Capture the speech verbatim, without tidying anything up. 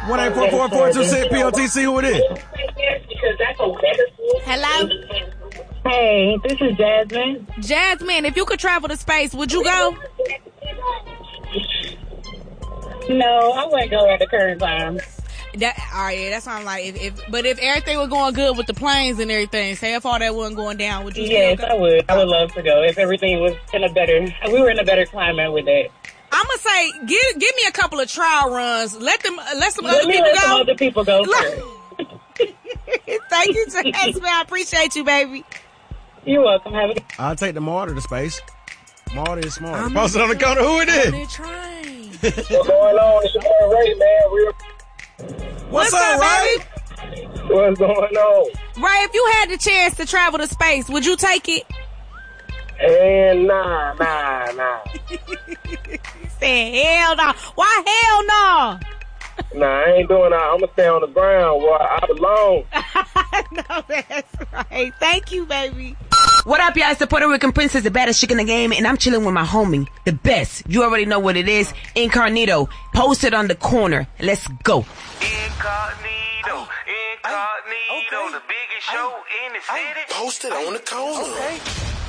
one eight four four, four two six, P O T C, who it is? Hello? Hey, this is Jasmine. Jasmine, if you could travel to space, would you go? No, I wouldn't go at the current time. That, all right, yeah, that's what I'm like. If, if, but if everything was going good with the planes and everything, say if all that wasn't going down, would you Yes, still go? I would. I would love to go if everything was in a better, we were in a better climate with that. I'm gonna say, give give me a couple of trial runs. Let them, let some Let other me people let go. some other people go first. Thank you, Jasmine. I appreciate you, baby. You're welcome. Have a good I'll take the Marta to space. Marta is smart. Post it on the corner. Who it is? What's going on? It's your boy Ray, man. Real. What's, What's up, up, Ray? baby? What's going on? Ray, if you had the chance to travel to space, would you take it? And nah, nah, nah. He said, hell no. Why hell no? Nah, I ain't doing that. I'm going to stay on the ground where I belong. No, that's right. Thank you, baby. What up, y'all? It's the Puerto Rican princess, the baddest chick in the game, and I'm chilling with my homie, the best. You already know what it is. Incognito. Posted on the corner. Let's go. Incognito. Incognito. The biggest show in the city. Posted on the corner.